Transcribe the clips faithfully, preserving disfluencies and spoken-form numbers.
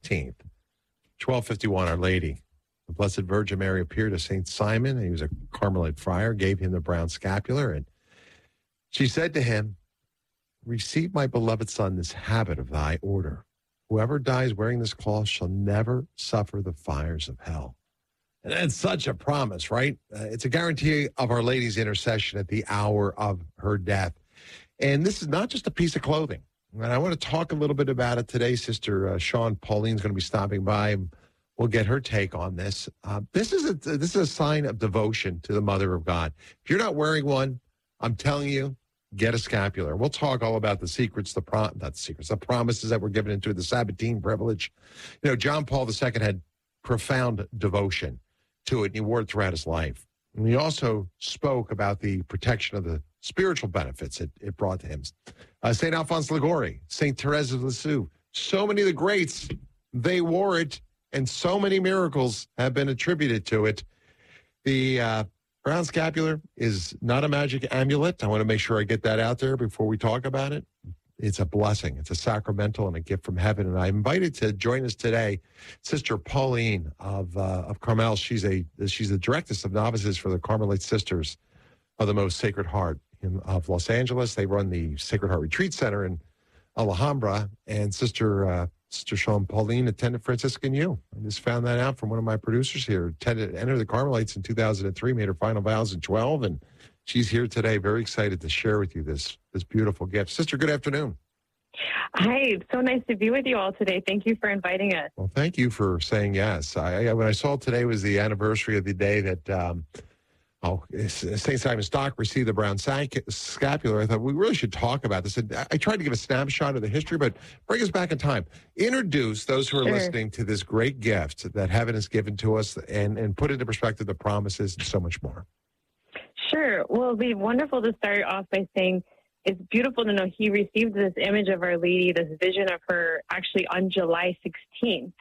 sixteenth, twelve fifty-one, Our Lady. The Blessed Virgin Mary appeared to Saint Simon, and he was a Carmelite friar, gave him the brown scapular, and she said to him, receive, my beloved son, this habit of thy order. Whoever dies wearing this cloth shall never suffer the fires of hell. And that's such a promise, right? Uh, it's a guarantee of Our Lady's intercession at the hour of her death. And this is not just a piece of clothing. And I want to talk a little bit about it today. Sister uh, Sean Pauline's going to be stopping by. We'll get her take on this. Uh, this is a this is a sign of devotion to the Mother of God. If you're not wearing one, I'm telling you, get a scapular. We'll talk all about the secrets, the pro- not the secrets, the promises that were given into the Sabbatine privilege. You know, John Paul the Second had profound devotion to it, and he wore it throughout his life. And he also spoke about the protection of the spiritual benefits it, it brought to him. Uh, Saint Alphonse Liguori, Saint Therese of Lisieux, so many of the greats, they wore it, and so many miracles have been attributed to it. The uh, brown scapular is not a magic amulet. I want to make sure I get that out there before we talk about it. It's a blessing. It's a sacramental and a gift from heaven. And I'm invited to join us today, Sister Pauline of uh, of Carmel. She's a she's the directress of novices for the Carmelite Sisters of the Most Sacred Heart in, of Los Angeles. They run the Sacred Heart Retreat Center in Alhambra. And Sister uh, Sister Sean Pauline attended Franciscan U. I just found that out from one of my producers here. Attended entered the Carmelites in two thousand three, made her final vows in twelve, and she's here today, very excited to share with you this this beautiful gift. Sister, good afternoon. Hi, it's so nice to be with you all today. Thank you for inviting us. Well, thank you for saying yes. I, I when I saw today was the anniversary of the day that um, oh Saint Simon Stock received the brown sac- scapular. I thought we really should talk about this. And I tried to give a snapshot of the history, but bring us back in time. Introduce those who are Sure. listening to this great gift that heaven has given to us, and and put into perspective the promises and so much more. Sure. Well, it'd be wonderful to start off by saying it's beautiful to know he received this image of Our Lady, this vision of her, actually on July sixteenth.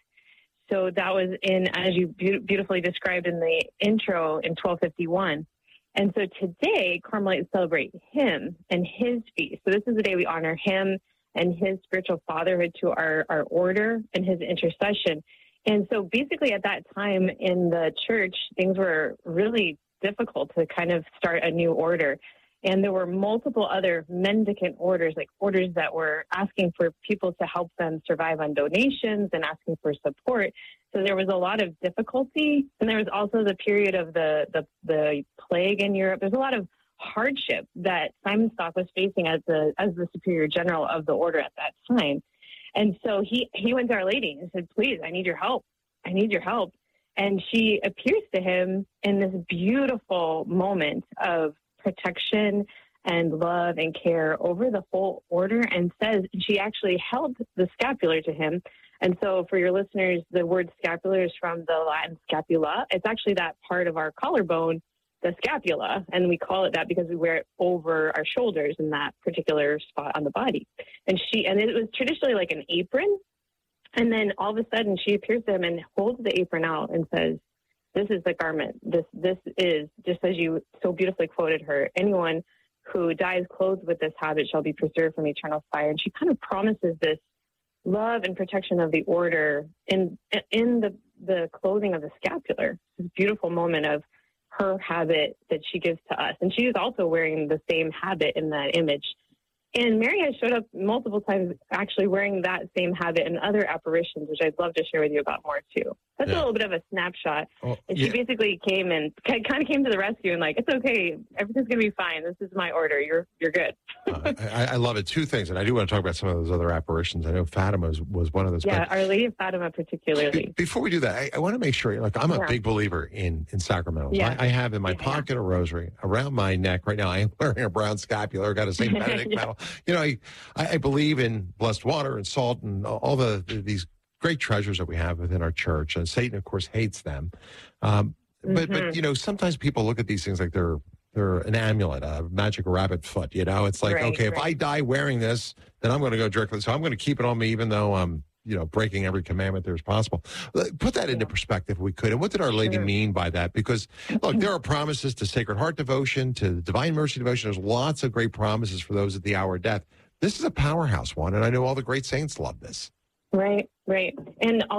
So that was in, as you be- beautifully described in the intro, in twelve fifty-one. And so today, Carmelites celebrate him and his feast. So this is the day we honor him and his spiritual fatherhood to our, our order and his intercession. And so basically at that time in the church, things were really difficult to kind of start a new order. And there were multiple other mendicant orders, like orders that were asking for people to help them survive on donations and asking for support. So there was a lot of difficulty. And there was also the period of the, the, the plague in Europe. There's a lot of hardship that Simon Stock was facing as the, as the superior general of the order at that time. And so he, he went to Our Lady and said, please, I need your help. I need your help. And she appears to him in this beautiful moment of protection and love and care over the whole order, and says she actually held the scapular to him. And so for your listeners, the word scapular is from the Latin scapula. It's actually that part of our collarbone, the scapula, and we call it that because we wear it over our shoulders in that particular spot on the body. And she, and it was traditionally like an apron. And then all of a sudden she appears to him and holds the apron out and says, this is the garment. This this is, just as you so beautifully quoted her, anyone who dies clothed with this habit shall be preserved from eternal fire. And she kind of promises this love and protection of the order in in the, the clothing of the scapular. This beautiful moment of her habit that she gives to us. And she is also wearing the same habit in that image. And Mary has showed up multiple times actually wearing that same habit in other apparitions, which I'd love to share with you about more too. That's Yeah. a little bit of a snapshot. Oh, and she yeah. basically came and kind of came to the rescue and like, it's okay. Everything's going to be fine. This is my order. You're you're good. uh, I, I love it. Two things, and I do want to talk about some of those other apparitions. I know Fatima was, was one of those. Yeah, but Our Lady of Fatima particularly. be- before we do that, I, I want to make sure, like, I'm a Yeah. big believer in, in sacramentals. Yeah. I, I have in my Yeah. pocket a rosary. Around my neck right now, I am wearing a brown scapular. Got a Saint Benedict Yeah. medal. You know, I, I I believe in blessed water and salt and all the, these great treasures that we have within our church. And Satan, of course, hates them. Um, but, Mhm. but, you know, sometimes people look at these things like they're they're an amulet, a magic rabbit foot. You know, it's like, Right, okay, if right. I die wearing this, then I'm going to go directly. So I'm going to keep it on me, even though I'm, you know, breaking every commandment there's possible. Put that into Yeah. perspective if we could. And what did Our Lady Sure. mean by that? Because, look, there are promises to Sacred Heart devotion, to Divine Mercy devotion. There's lots of great promises for those at the hour of death. This is a powerhouse one, and I know all the great saints love this. Right, right. And